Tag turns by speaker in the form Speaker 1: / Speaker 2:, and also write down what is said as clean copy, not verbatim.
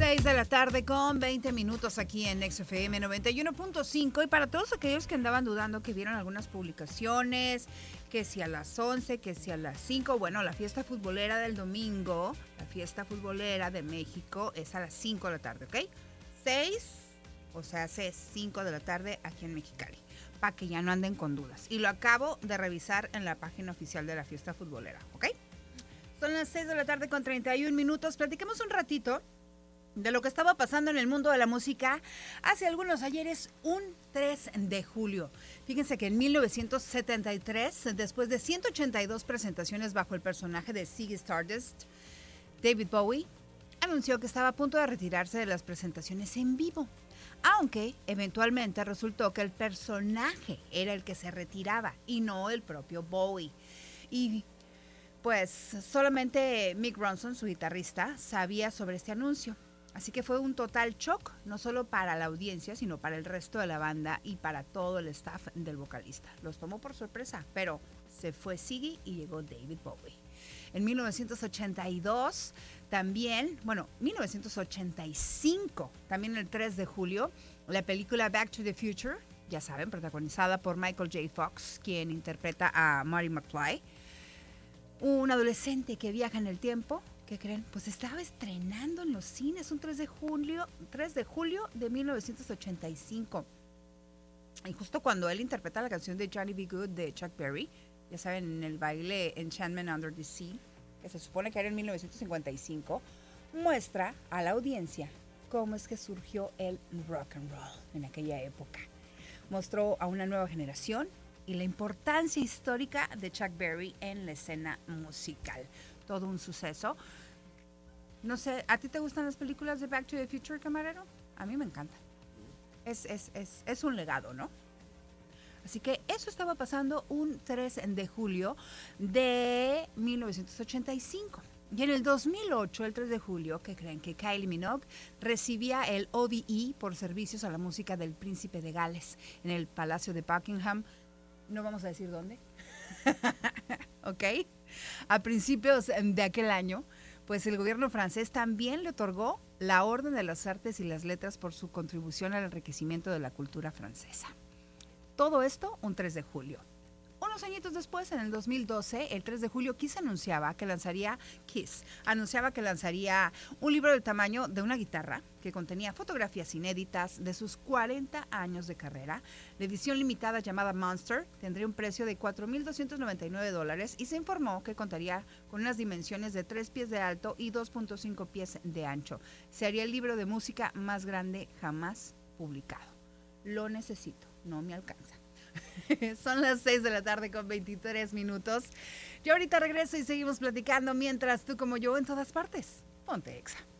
Speaker 1: 6 de la tarde con 20 minutos aquí en XFM 91.5. Y para todos aquellos que andaban dudando, que vieron algunas publicaciones, que si a las 11, que si a las 5, bueno, la fiesta futbolera del domingo, la fiesta futbolera de México es a las 5 de la tarde, ¿ok? 6, o sea, hace 5 de la tarde aquí en Mexicali, para que ya no anden con dudas. Y lo acabo de revisar en la página oficial de la fiesta futbolera, ¿ok? Son las 6 de la tarde con 31 minutos. Platiquemos un ratito de lo que estaba pasando en el mundo de la música hace algunos ayeres, un 3 de julio. Fíjense que en 1973, después de 182 presentaciones bajo el personaje de Ziggy Stardust, David Bowie anunció que estaba a punto de retirarse de las presentaciones en vivo, aunque eventualmente resultó que el personaje era el que se retiraba y no el propio Bowie. Y pues solamente Mick Ronson, su guitarrista, sabía sobre este anuncio. Así que fue un total shock, no solo para la audiencia, sino para el resto de la banda y para todo el staff del vocalista. Los tomó por sorpresa, pero se fue Ziggy y llegó David Bowie. En 1982, también, 1985, también el 3 de julio, la película Back to the Future, ya saben, protagonizada por Michael J. Fox, quien interpreta a Marty McFly, un adolescente que viaja en el tiempo. ¿Qué creen? Pues estaba estrenando en los cines un 3 de julio de 1985. Y justo cuando él interpreta la canción de Johnny B. Good de Chuck Berry, ya saben, en el baile Enchantment Under the Sea, que se supone que era en 1955, muestra a la audiencia cómo es que surgió el rock and roll en aquella época. Mostró a una nueva generación y la importancia histórica de Chuck Berry en la escena musical. Todo un suceso. No sé, ¿a ti te gustan las películas de Back to the Future, camarero? A mí me encanta. Es un legado, ¿no? Así que eso estaba pasando un 3 de julio de 1985. Y en el 2008, el 3 de julio, ¿qué creen? Que Kylie Minogue recibía el ODE por servicios a la música del Príncipe de Gales en el Palacio de Buckingham. No vamos a decir dónde. ¿Ok? A principios de aquel año, pues el gobierno francés también le otorgó la Orden de las Artes y las Letras por su contribución al enriquecimiento de la cultura francesa. Todo esto un 3 de julio. Unos añitos después, en el 2012, el 3 de julio, Kiss anunciaba que lanzaría un libro del tamaño de una guitarra que contenía fotografías inéditas de sus 40 años de carrera. La edición limitada llamada Monster tendría un precio de $4,299 y se informó que contaría con unas dimensiones de 3 pies de alto y 2.5 pies de ancho. Sería el libro de música más grande jamás publicado. Lo necesito, no me alcanza. Son las 6 de la tarde con 23 minutos. Yo ahorita regreso y seguimos platicando mientras tú como yo en todas partes. Ponte Exa.